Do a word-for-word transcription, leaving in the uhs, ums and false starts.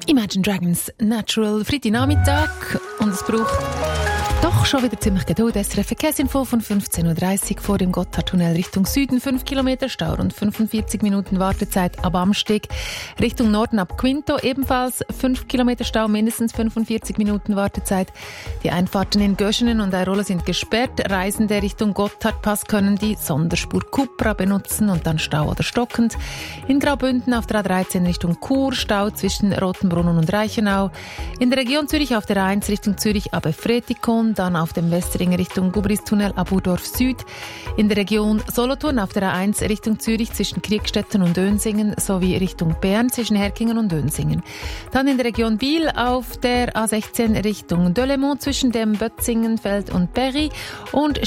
Imagine Dragons Natural, Freitagnachmittag, und es braucht doch schon wieder ziemlich Geduld. S R F Verkehrsinfo von fünfzehn Uhr dreißig vor dem Gotthardtunnel Richtung Süden, fünf Kilometer Stau und fünfundvierzig Minuten Wartezeit ab Amsteg. Richtung Norden ab Quinto ebenfalls fünf Kilometer Stau, mindestens fünfundvierzig Minuten Wartezeit. Die Einfahrten in Göschenen und Airola sind gesperrt. Reisende Richtung Gotthardpass können die Sonderspur Cupra benutzen und dann Stau oder stockend. In Graubünden auf der A dreizehn Richtung Chur, Stau zwischen Rotenbrunnen und Reichenau. In der Region Zürich auf der A eins Richtung Zürich ab Efretikon, dann auf dem Westring Richtung Gubristunnel ab Urdorf Süd. In der Region Solothurn auf der A eins Richtung Zürich zwischen Kriegstetten und Dönsingen sowie Richtung Bern zwischen Herkingen und Dönsingen. Dann in der Region Biel auf der A sechzehn Richtung Delémont zwischen dem Bötzingenfeld und Berry und